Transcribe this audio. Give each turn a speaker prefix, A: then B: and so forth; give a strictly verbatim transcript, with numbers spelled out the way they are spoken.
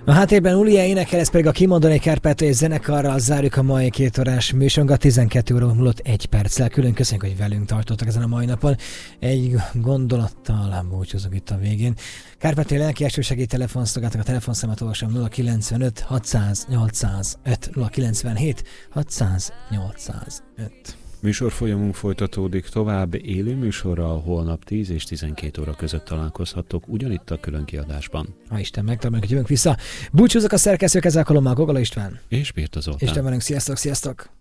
A: A háttérben Ulia énekel, ez pedig a Kimondani Kárpátaljai Zenekarral zárjuk a mai két órás műsorunkat tizenkét óra múlott egy perccel. Külön köszönjük, hogy velünk tartottak ezen a mai napon. Egy gondolattal búcsúzok itt a végén. Kárpátaljai Lelki Elsősegély telefonszolgáltak, a telefonszámot olvasom nulla kilencvenöt hatszáz nyolcszázöt nulla kilencvenhét hatszáz nyolcszázöt.
B: Műsorfolyamunk folytatódik tovább élő műsorral, holnap tíz és tizenkét óra között találkozhattok ugyanitt a külön kiadásban.
A: Ha Isten megtaláljuk, hogy jövünk vissza. Búcsúzok a szerkesztők, ez alkalommal Gogola István.
B: És Birta Zoltán.
A: Isten velünk, sziasztok, sziasztok!